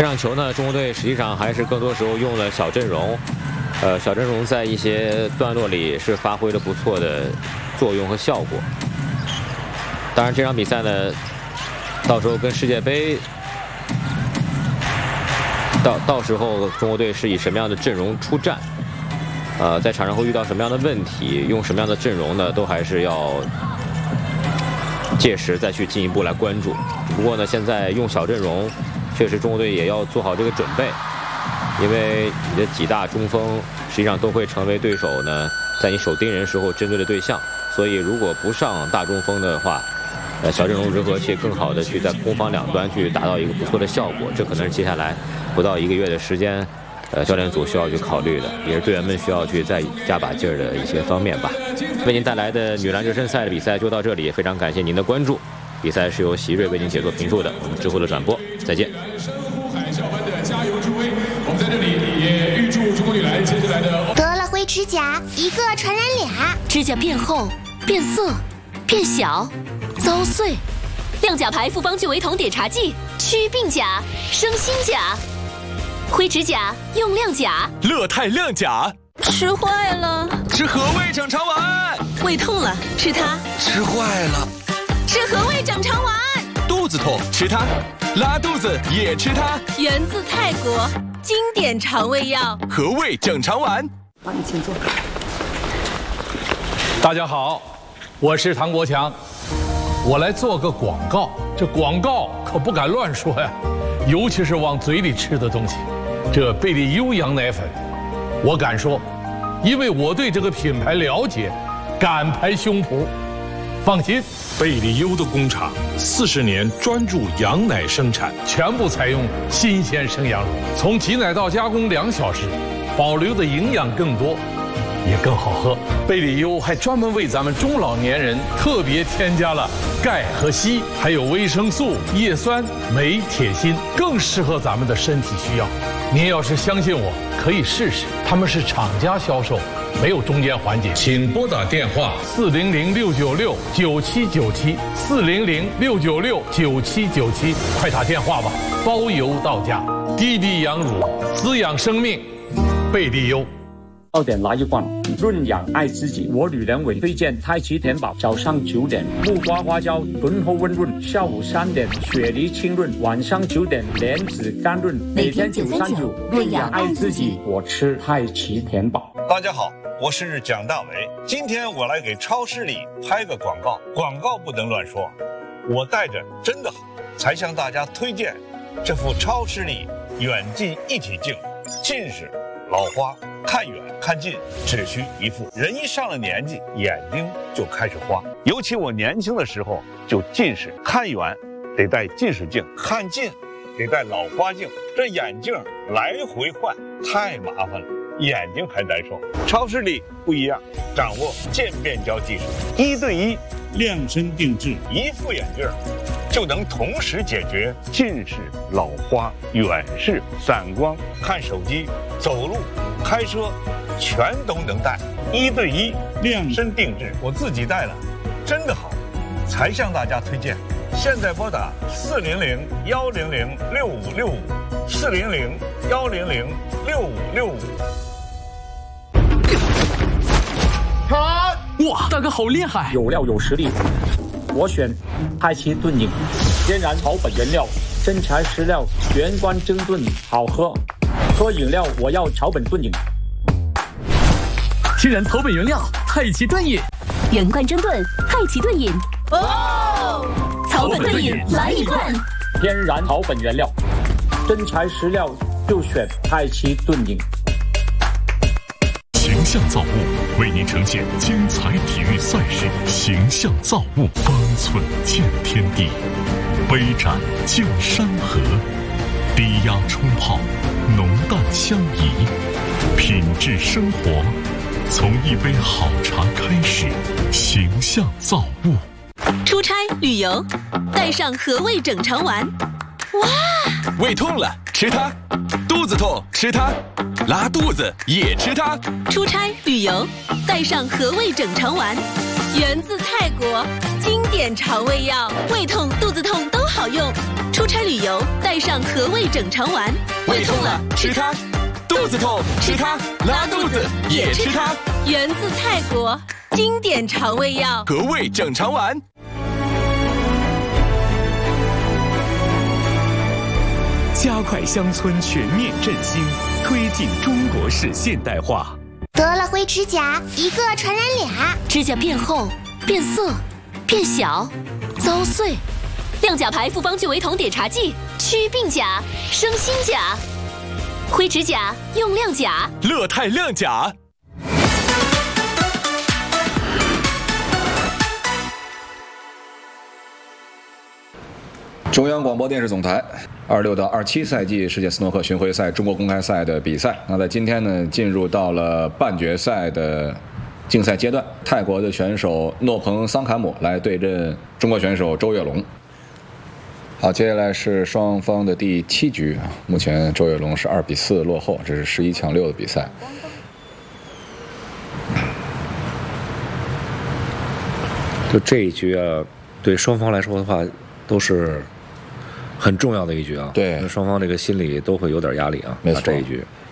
场球呢，中国队实际上还是更多时候用了小阵容，小阵容在一些段落里是发挥了不错的作用和效果。当然，这场比赛呢，到时候跟世界杯，到时候中国队是以什么样的阵容出战，在场上会遇到什么样的问题，用什么样的阵容呢，都还是要届时再去进一步来关注。不过呢，现在用小阵容，确实中国队也要做好这个准备，因为你的几大中锋实际上都会成为对手呢在你守盯人时候针对的对象。所以如果不上大中锋的话，小阵容如何去更好的去在攻防两端去达到一个不错的效果，这可能是接下来不到1个月的时间，教练组需要去考虑的，也是队员们需要去再加把劲儿的一些方面吧。为您带来的女篮热身赛的比赛就到这里，非常感谢您的关注。比赛是由席瑞为您解说评述的，我们之后的转播再见。 海啸般的加油助威，我们在这里也预祝中国女篮接下来的得了灰指甲，一个传染俩， 指甲变厚、变色、变小、遭碎。亮甲牌复方聚维酮碘茶剂，祛病甲，生新甲。灰指甲用亮甲， 乐泰亮甲。 吃坏了， 吃和味整肠丸。 胃痛了，吃它。 吃坏了， 吃和味整肠丸。 肚子痛吃它，拉肚子也吃它。 源自泰国，经典肠胃药。 和味整肠丸。 好，你请坐。 大家好，我是唐国强，我来做个广告。这广告可不敢乱说呀，尤其是往嘴里吃的东西。这贝利优羊奶粉，我敢说，因为我对这个品牌了解，敢拍胸脯。放心， 贝利优的工厂40年专注羊奶生产， 全部采用新鲜生羊乳，从挤奶到加工2小时，保留的营养更多，也更好喝。贝利优还专门为咱们中老年人特别添加了钙和硒，还有维生素、叶酸、镁、铁、锌，更适合咱们的身体需要。您要是相信我，可以试试，他们是厂家销售，没有中间环节。请拨打电话400-696-9797，400-696-9797，快打电话吧，包邮到家。滴滴羊乳，滋养生命，贝利优。 2点来一罐，润养爱自己。我女人为推荐太极田宝，早上9点木瓜花椒醇厚温润，下午3点雪梨清润，晚上9点莲子甘润。每天939，润养爱自己，我吃太极田宝。 大家好，我是蒋大为，今天我来给超市里拍个广告，广告不能乱说，我带着真的好，才向大家推荐这副超视力远近一体镜，近视、老花、看远看近只需一副。人一上了年纪，眼睛就开始花，尤其我年轻的时候就近视，看远得戴近视镜，看近得戴老花镜，这眼镜来回换太麻烦了，眼睛还难受。超视力不一样，掌握渐变焦技术，1对1量身定制，一副眼镜就能同时解决近视、老花、远视、散光、看手机、走路、开车，全都能戴。1对1量身定制，我自己戴了，真的好，才向大家推荐。现在拨打400-100-6565，400-100-6565。 哇，大哥好厉害！ 有料有实力，我选太极炖饮，天然草本原料，真材实料，原罐蒸炖，好喝。喝饮料我要草本炖饮。 天然草本原料，太极炖饮， 原罐蒸炖，太极炖饮。哦，草本炖饮来一罐。 天然草本原料，真材实料，就选太极炖饮。 形象造物为您呈现精彩体育赛事，形象造物，方寸见天地，杯盏见山河，低压冲泡，浓淡相宜，品质生活从一杯好茶开始。形象造物。 出差旅游，带上和味整肠丸。哇！ 胃痛了吃它，肚子痛吃它，拉肚子也吃它。 出差旅游，带上和味整肠丸，源自泰国， 经典肠胃药，胃痛、肚子痛都好用。出差旅游带上和胃整肠丸， 胃痛了吃它，肚子痛吃它，拉肚子也吃它。 源自泰国，经典肠胃药和胃整肠丸。 加快乡村全面振兴，推进中国式现代化。 得了灰指甲，一个传染俩。 指甲变厚、变色、变小、遭碎。亮甲牌复方聚维酮碘茶剂，祛病甲、生新甲。灰指甲用亮甲， 乐泰亮甲。 中央广播电视总台26到27赛季世界斯诺克巡回赛中国公开赛的比赛，那在今天呢，进入到了半决赛的竞赛阶段。泰国的选手诺彭桑坎姆来对阵中国选手周跃龙。好，接下来是双方的第7局啊，目前周跃龙是2比4落后，这是11强6的比赛。 就这一局啊，对双方来说的话，都是很重要的一局啊。 对， 双方这个心里都会有点压力啊。 没错， 这一局。